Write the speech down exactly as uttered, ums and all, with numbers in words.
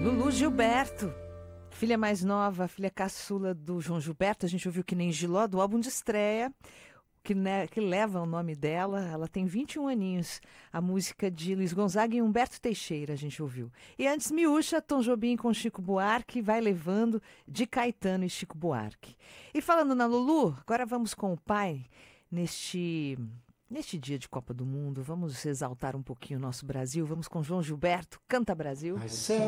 Lulu Gilberto, filha mais nova, filha caçula do João Gilberto. A gente ouviu Que Nem Giló, do álbum de estreia, que, né, que leva o nome dela. Ela tem vinte e um aninhos. A música de Luiz Gonzaga e Humberto Teixeira a gente ouviu. E antes, Miúcha, Tom Jobim com Chico Buarque, Vai Levando, de Caetano e Chico Buarque. E falando na Lulu, agora vamos com o pai neste... Neste dia de Copa do Mundo, vamos exaltar um pouquinho o nosso Brasil. Vamos com João Gilberto, Canta Brasil.